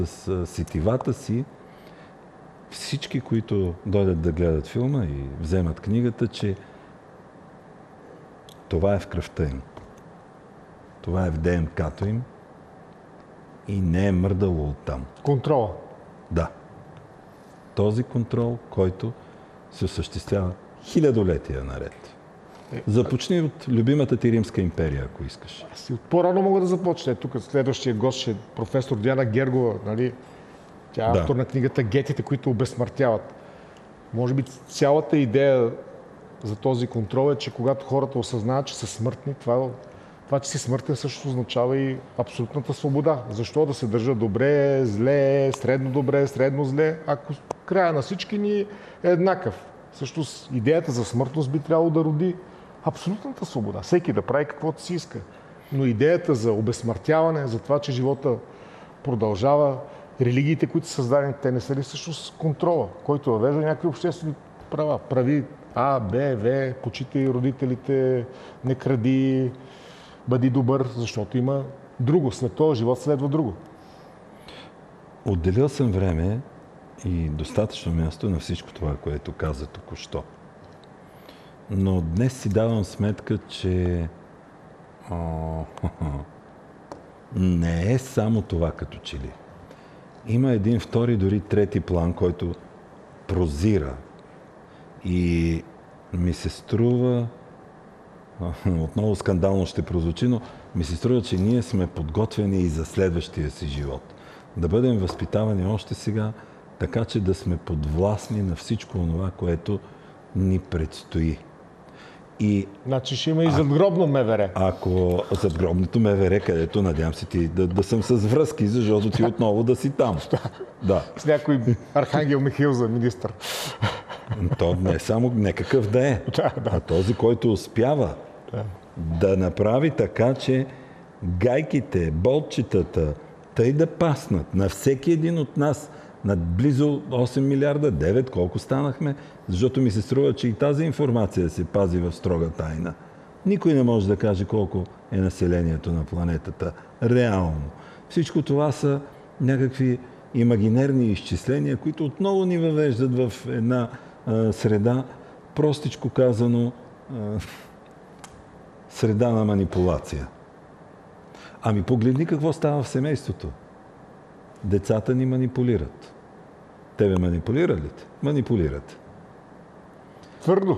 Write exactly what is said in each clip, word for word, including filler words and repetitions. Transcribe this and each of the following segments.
С сетивата си всички, които дойдат да гледат филма и вземат книгата, че това е в кръвта им. Това е в ДНК-то им и не е мърдало оттам. Контрола. Да. Този контрол, който се осъществява хилядолетия наред. Започни от любимата ти Римска империя, ако искаш. Аз и от по-рано мога да започне. Тук следващия гост ще е професор Диана Гергова, нали? Тя е Да. автор на книгата "Гетите, които обезсмъртяват". Може би цялата идея за този контрол е, че когато хората осъзнават, че са смъртни, това, това че си смъртен също означава и абсолютната свобода. Защо да се държа добре, зле, средно добре, средно зле, ако края на всички ни е еднакъв. Всъщност идеята за смъртност би трябвало да роди абсолютната свобода. Всеки да прави каквото си иска. Но идеята за обезсмъртяване, за това, че живота продължава, религиите, които са създадени, те не са ли всъщност контрола, който въвежда някакви обществени права? Прави А, Б, В, почитай родителите, не кради, бъди добър, защото има друго. След този живот следва друго. Отделил съм време и достатъчно място на всичко това, което каза току-що. Но днес си давам сметка, че о, не е само това като че ли. Има един втори, дори трети план, който прозира. И ми се струва, отново скандално ще прозвучи, но ми се струва, че ние сме подготвени и за следващия си живот. Да бъдем възпитавани още сега, така че да сме подвластни на всичко това, което ни предстои. И значи ще има и задгробно МВР. Ако задгробното МВР, където надявам се ти да, да съм с връзки, защото ти отново да си там. Да. С някой Архангел Михаил за министър. То не е само некакъв да е, Да, да. а този, който успява Да. да направи така, че гайките, болтчетата, тъй да паснат на всеки един от нас, на близо осем милиарда, девет, колко станахме, защото ми се струва, че и тази информация се пази в строга тайна. Никой не може да каже колко е населението на планетата. Реално. Всичко това са някакви имагинерни изчисления, които отново ни въвеждат в една а, среда, простичко казано, а, среда на манипулация. Ами погледни какво става в семейството. Децата ни манипулират. Тебе манипулира ли те? Манипулират. Твърдо.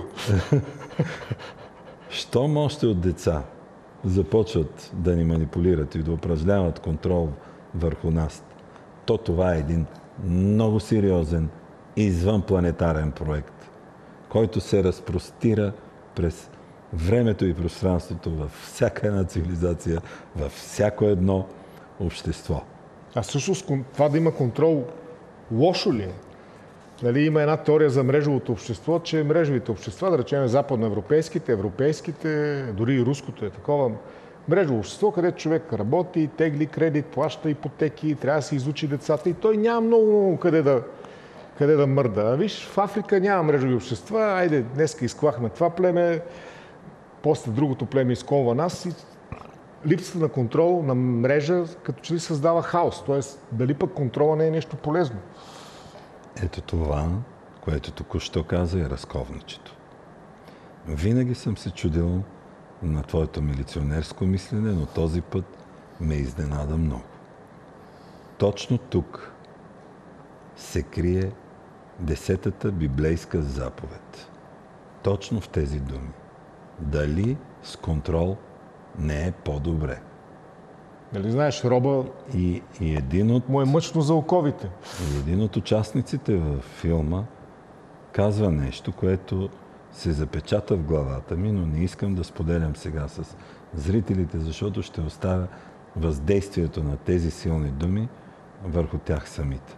Щом още от деца започват да ни манипулират и да упражняват контрол върху нас, то това е един много сериозен извънпланетарен проект, който се разпростира през времето и пространството във всяка една цивилизация, във всяко едно общество. А всъщност това да има контрол лошо ли е? Нали, има една теория за мрежовото общество, че мрежовите общества, да речем западноевропейските, европейските, дори и руското е такова мрежово общество, където човек работи, тегли кредит, плаща ипотеки, трябва да се изучи децата и той няма много къде да, къде да мърда. А виж, в Африка няма мрежови общества, айде, днеска изклахме това племе, после другото племе изколва нас и липсата на контрол, на мрежа, като че ли създава хаос. Тоест, дали пък контрола не е нещо полезно? Ето това, което току-що каза, е разковничето. Винаги съм се чудил на твоето милиционерско мислене, но този път ме изненада много. Точно тук се крие десетата библейска заповед. Точно в тези думи. Дали с контрол не е по-добре? Нали знаеш, роба И, и един от му е мъчно за оковите. И един от участниците във филма казва нещо, което се запечата в главата ми, но не искам да споделям сега с зрителите, защото ще оставя въздействието на тези силни думи върху тях самите.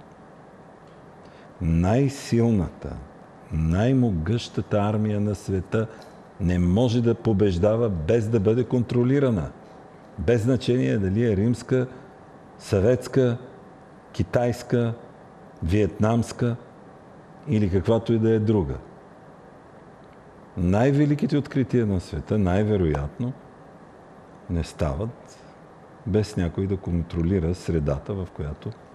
Най-силната, най-могъщата армия на света не може да побеждава без да бъде контролирана. Без значение дали е римска, съветска, китайска, виетнамска или каквато и да е друга. Най-великите открития на света, най-вероятно, не стават без някой да контролира средата, в която